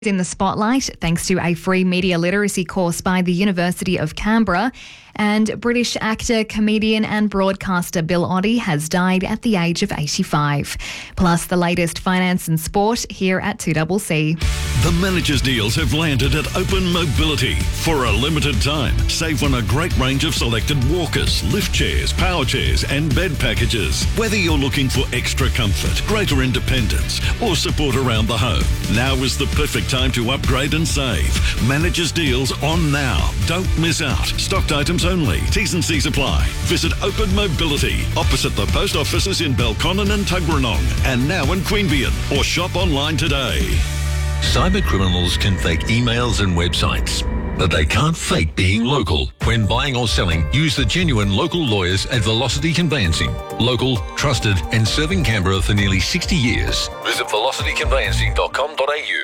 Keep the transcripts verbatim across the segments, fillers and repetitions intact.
In the spotlight thanks to a free media literacy course by the University of Canberra. And British actor, comedian and broadcaster Bill Oddie has died at the age of eighty-five. Plus the latest finance and sport here at two C C. The managers' deals have landed at Open Mobility. For a limited time, save on a great range of selected walkers, lift chairs, power chairs and bed packages. Whether you're looking for extra comfort, greater independence or support around the home, now is the perfect time to upgrade and save. Managers' deals on now. Don't miss out. Stocked items only. T's and C's apply. Visit Open Mobility opposite the post offices in Belconnen and Tuggeranong and now in Queanbeyan, or shop online today. Cyber criminals can fake emails and websites, but they can't fake being local. When buying or selling, use the genuine local lawyers at Velocity Conveyancing. Local, trusted and serving Canberra for nearly sixty years. Visit velocity conveyancing dot com dot a u.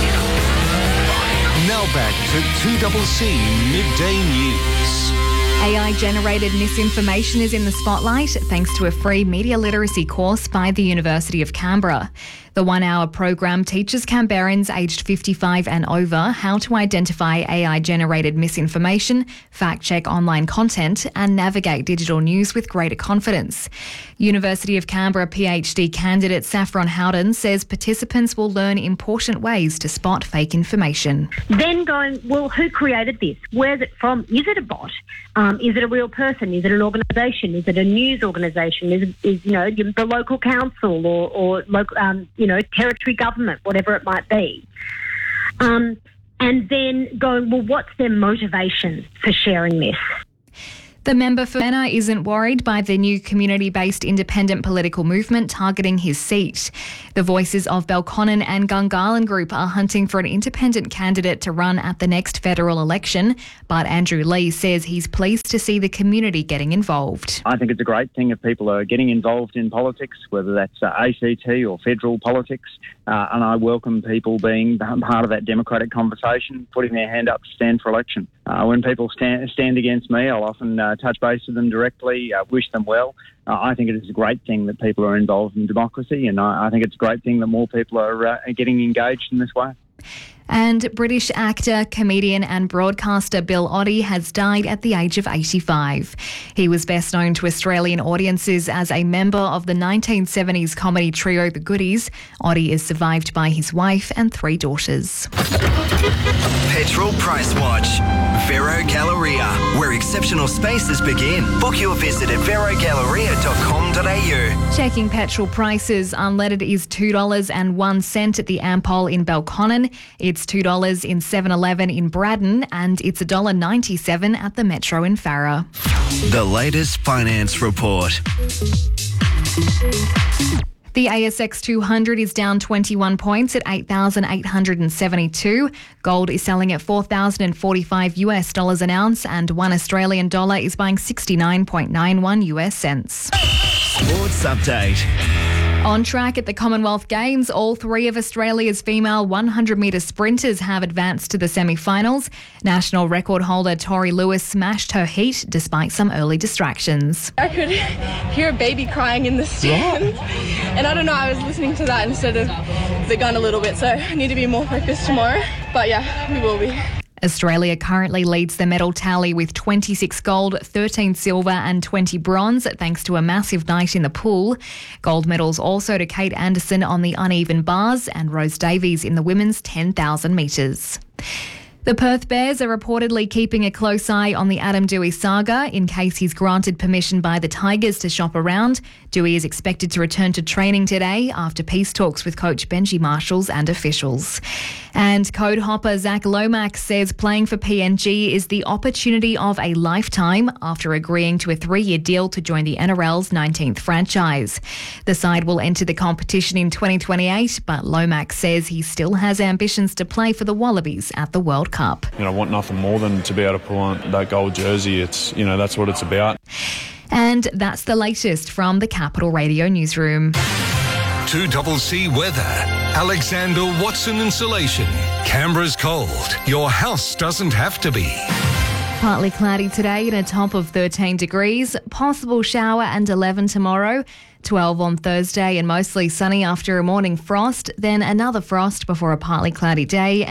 Now back to two C C Midday News. A I-generated misinformation is in the spotlight thanks to a free media literacy course by the University of Canberra. The one-hour program teaches Canberrans aged fifty-five and over how to identify A I-generated misinformation, fact-check online content and navigate digital news with greater confidence. University of Canberra PhD candidate Saffron Howden says participants will learn important ways to spot fake information. Then going, well, who created this? Where's it from? Is it a bot? Um, is it a real person? Is it an organisation? Is it a news organisation? Is, is you know the local council or, or local, um, you know, territory government, whatever it might be? Um, and then going, well, what's their motivation for sharing this? The member for Benner isn't worried by the new community-based independent political movement targeting his seat. The voices of Belconnen and Gungahlin Group are hunting for an independent candidate to run at the next federal election, but Andrew Lee says he's pleased to see the community getting involved. I think it's a great thing if people are getting involved in politics, whether that's uh, A C T or federal politics, uh, and I welcome people being part of that democratic conversation, putting their hand up to stand for election. Uh, when people stand, stand against me, I'll often uh, touch base with them directly, uh, wish them well. Uh, I think it is a great thing that people are involved in democracy, and I, I think it's a great thing that more people are uh, getting engaged in this way. And British actor, comedian and broadcaster Bill Oddie has died at the age of eighty-five. He was best known to Australian audiences as a member of the nineteen seventies comedy trio The Goodies. Oddie is survived by his wife and three daughters. Petrol Price Watch. Vero Galleria, where exceptional spaces begin. Book your visit at vero galleria dot com dot a u. Checking petrol prices, unleaded is two dollars and one cent at the Ampol in Belconnen. It's two dollars in seven eleven in Braddon, and it's one dollar ninety-seven at the Metro in Farrer. The latest finance report. The A S X two hundred is down twenty-one points at eight thousand eight hundred seventy-two. Gold is selling at four thousand forty-five US dollars an ounce, and one Australian dollar is buying sixty-nine point nine one US cents. Sports update. On track at the Commonwealth Games, all three of Australia's female one hundred metre sprinters have advanced to the semi-finals. National record holder Tori Lewis smashed her heat despite some early distractions. I could hear a baby crying in the stands, and I don't know, I was listening to that instead of the gun a little bit, so I need to be more focused tomorrow. But yeah, we will be. Australia currently leads the medal tally with twenty-six gold, thirteen silver and twenty bronze thanks to a massive night in the pool. Gold medals also to Kate Anderson on the uneven bars and Rose Davies in the women's ten thousand metres. The Perth Bears are reportedly keeping a close eye on the Adam Doueihi saga in case he's granted permission by the Tigers to shop around. Doueihi is expected to return to training today after peace talks with coach Benji Marshall and officials. And code hopper Zach Lomax says playing for P N G is the opportunity of a lifetime after agreeing to a three-year deal to join the N R L's nineteenth franchise. The side will enter the competition in twenty twenty-eight, but Lomax says he still has ambitions to play for the Wallabies at the World Cup. You know, I want nothing more than to be able to pull on that gold jersey. It's, you know, that's what it's about. And that's the latest from the Capital Radio newsroom. two C C weather. Alexander Watson Insulation. Canberra's cold. Your house doesn't have to be. Partly cloudy today and a top of thirteen degrees. Possible shower and eleven tomorrow. twelve on Thursday and mostly sunny after a morning frost, then another frost before a partly cloudy day.